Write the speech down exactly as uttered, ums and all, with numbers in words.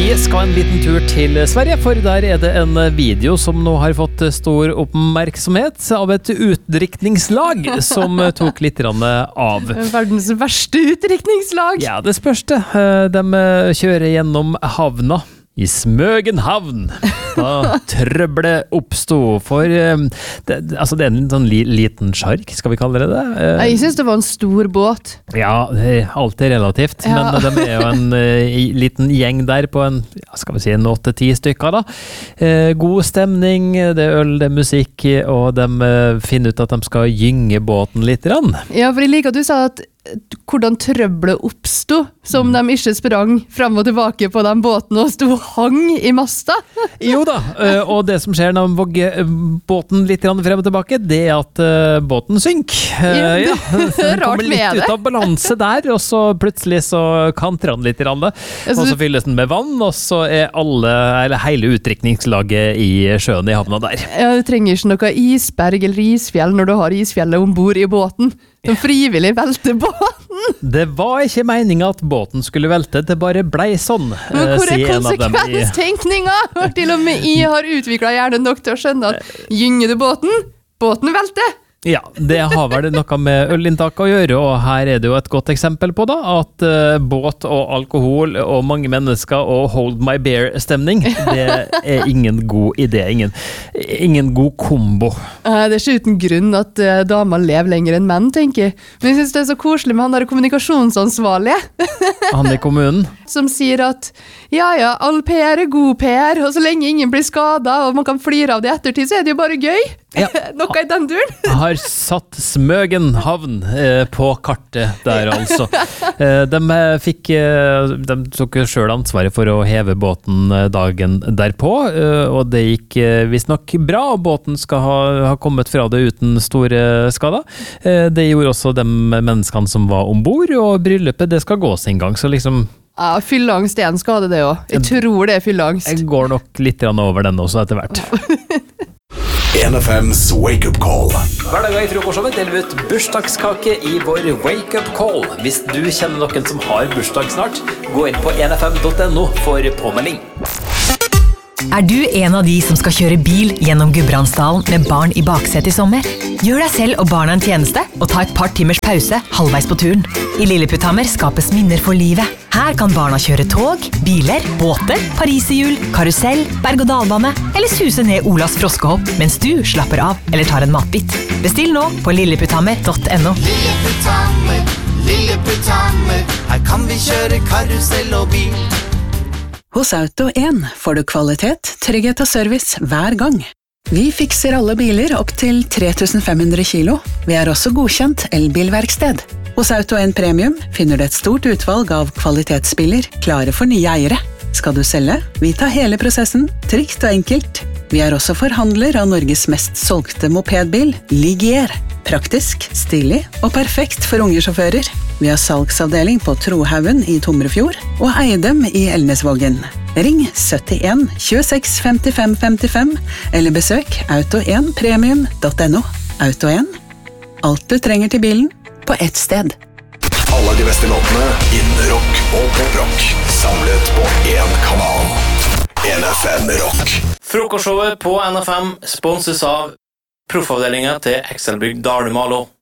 Vi skal en liten tur til Sverige, for der er det en video som nå har fått stor oppmerksomhet av et utdrikningslag som tok litt av. Verdens verste utdrikningslag. Ja, det spørs det. De kjører gjennom havna i Smøgen havn, da trøbbelet oppstod, for det, altså det er en sånn li, liten sjark, skal vi kalle det det? Jeg synes det var en stor båt. Ja, alt er relativt, ja. Men de er jo en uh, liten gjeng der på en, skal vi si, en åtte-ti stykker da. Uh, god stemning, det er øl, det er musikk, og de uh, finner ut at de skal gynge båten litt grann. Ja, for jeg liker at du sa at hvordan trøbbelet oppstod, som de ikke sprang frem og tilbake på den båten og stod hang i masta. Jo da, og det som skjer når de vogger båten litt frem og tilbake, det er at båten synker. Ja, ja, den rart kommer litt med det. ut av balanse der, og så plutselig så kantrer den litt, og så fylles den med vann, og så er alle, eller hele utdrikningslaget i sjøen i havna der. Ja, du trenger ikke noe isberg eller isfjell når du har isfjellet ombord i båten. De frivillig velte båten. Det var ikke meningen at båten skulle velte, det bare blei sånn. Men hvor er konsekvenstenkninga? Til og med jeg har utviklet hjernen nok til å skjønne at gynger du båten, båten velter. Ja, det har vel noe med ølinntak å gjøre, og her er det jo et godt eksempel på da, at uh, båt og alkohol og mange mennesker og hold my beer-stemning, det er ingen god idé, ingen, ingen god kombo. Uh, det er ikke uten grunn at uh, damer lever lenger enn menn, tenker jeg. Men jeg synes det er så koselig med han der kommunikasjonsansvarlige. Han i kommunen. Som sier at, ja ja, all P R er god P R, og så lenge ingen blir skadet, og man kan flire av det i ettertid, så er det jo bare gøy. Ja. Noe i den duren. Har satt Smøgen havn eh, på kartet der altså. Eh, de fikk, eh, de tok selv ansvaret for å heve båten dagen derpå, eh, og det gikk eh, visst nok bra, og båten skal ha, ha kommet fra det uten store skader. Eh, det gjorde også de menneskene som var ombord, og bryllupet det skal gå sin gang, så liksom ja, fylleangst er en skade det også. Jeg tror det er fylleangst. Jeg går nok litt over den også etter hvert. N F M's Wake Up Call. Hver dag i frokostshowet deler vi ut bursdagskake i vår Wake Up Call. Hvis du kjenner noen som har bursdag snart, gå inn på n f m punktum no for påmelding. Er du en av de som skal kjøre bil gjennom Gudbrandsdalen med barn i baksetet i sommer? Gjør deg selv og barna en tjeneste og ta et par timers pause halvveis på turen. I Lilleputthammer skapes minner for livet. Her kan barna kjøre tog, biler, båter, pariserhjul, karusell, berg-og-dalbane eller suse ned Olas froskehopp mens du slapper av eller tar en matbit. Bestill nå på lilleputthammer punktum no. Lilleputthammer, Lilleputthammer, her kan vi kjøre karusell og bil. Hos Auto en får du kvalitet, trygghet og service hver gang. Vi fikser alle biler opp til tre tusen fem hundre kilo. Vi er også godkjent elbilverksted. Hos Auto en Premium finner du et stort utvalg av kvalitetsbiler klare for nye eiere. Skal du selge? Vi tar hele prosessen, trygt og enkelt. Vi er også forhandler av Norges mest solgte mopedbil, Ligier. Praktisk, stilig og perfekt for unge sjåfører. Vi har salgsavdeling på Trohaugen i Tomrefjord og Eidem i Elnesvågen. Ring syttien tjueseks femtifem femtifem eller besøk auto en premium punktum no. Auto en. Alt du trenger til bilen på ett sted. Alle de beste låtene innen rock og poprock samlet på én kanal. N F M Rock. Frokostshowet på N F M sponses av Proffavdelingen til Excelbygg Dalmalo.